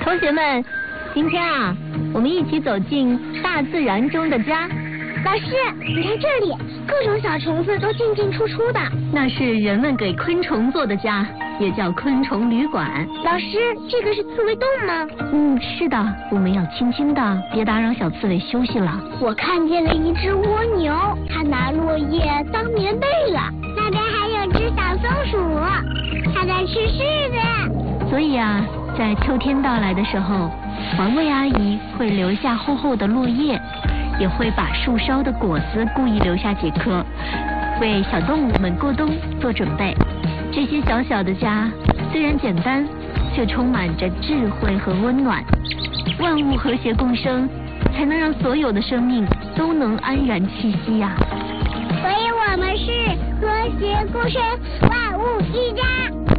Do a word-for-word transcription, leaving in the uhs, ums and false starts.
同学们，今天啊，我们一起走进大自然中的家。 老师，你看这里，各种小虫子都进进出出的。 那是人们给昆虫做的家，也叫昆虫旅馆。 老师，这个是刺猬洞吗？ 嗯，是的，我们要轻轻的，别打扰小刺猬休息了。 我看见了一只蜗牛，它拿落叶当棉被了。那边还有只小松鼠，它在吃柿子。 所以啊，在秋天到来的时候，环卫阿姨会留下厚厚的落叶，也会把树梢的果子故意留下几颗，为小动物们过冬做准备。这些小小的家虽然简单，却充满着智慧和温暖。万物和谐共生，才能让所有的生命都能安然栖息呀、 所以我们是和谐共生，万物一家。